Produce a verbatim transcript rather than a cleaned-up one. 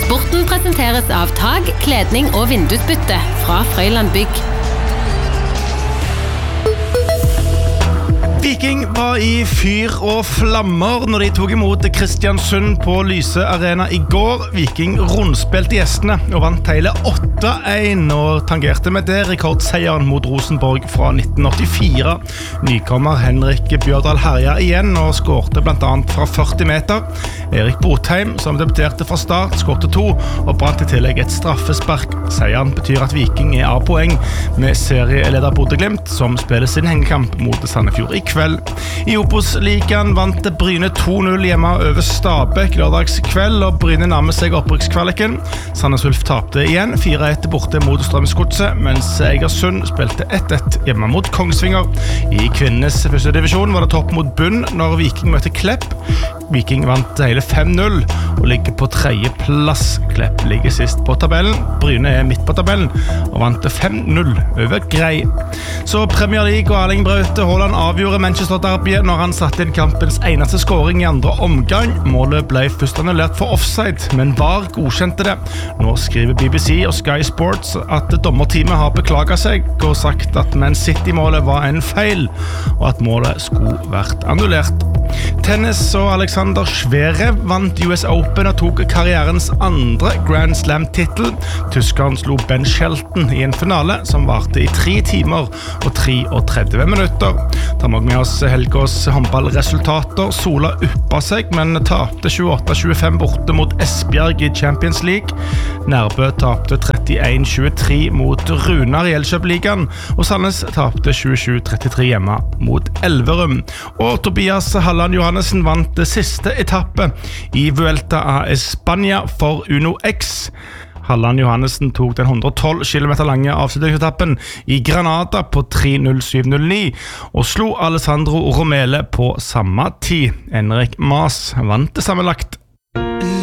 Sporten presenteres av tag, kledning og vindusbytte fra Frøyland Bygg. Viking var i fyr og flammer når de tog imot Kristiansund på Lyse Arena i går. Viking rundspilte gjestene og vant hele åtte en og tangerte med det rekordseieren mot Rosenborg fra nitten åttifire. Nykommer Henrik Bjørdal herja igjen og skårte blant annet fra førti meter. Erik Botheim, som debuterte fra start, skårte to og brant i tillegg et straffespark. Seieren betyr at Viking er av poeng med serieleder Bodø/Glimt, som spiller sin hengekamp mot Sandefjord i kveld. I Obos-ligaen vant Bryne to null hjemme over Stabæk lørdags kveld, og Bryne nærmer seg opprykkskvaliken. Sandnes Ulf tapte igjen fire ett borte mot Strømsgodset, mens Egersund spilte ett ett hjemme mot Kongsvinger. I kvinnenes første divisjon var det topp mot bunn når Viking møtte Klepp. Viking vant hele fem null og ligger på tredje plass. Klepp ligger sist på tabellen. Bryne er midt på tabellen og vant fem null over Grei. Så Premier League og Erling Braut Haaland avgjorde Manchester Derby når han satte inn kampens eneste scoring i andre omgang. Målet ble først annullert for offside, men V A R godkjente det. Nå skriver B B C og Sky Sports at dommerteamet har beklaget seg og sagt at Man City-målet var en feil, og at målet skulle vært annullert. Tennis og Alexander Zverev vant U S Open og tok karrierens andre Grand Slam-titel. Tyskeren slo Ben Shelton i en finale som varte i tre timer og treogtretti minutter. Ta med med oss helgås håndballresultater. Sola uppa seg, men tapte tjueåtte tjuefem borte mot Esbjerg i Champions League. Nærbø tapte trettien tjuetre mot Runar i Elkjøp-ligaen, og Sandnes tapte tjuesju trettitre hjemme mot Elverum. Og Tobias Halland Johannessen vant det siste etappe i Vuelta a España for Uno X. Halland Johannessen tok den hundre og tolv kilometer lange avslutningsetappen i Granada på tre null syv null ni og slo Alessandro Romele på samme tid. Enric Mas vant det sammenlagt.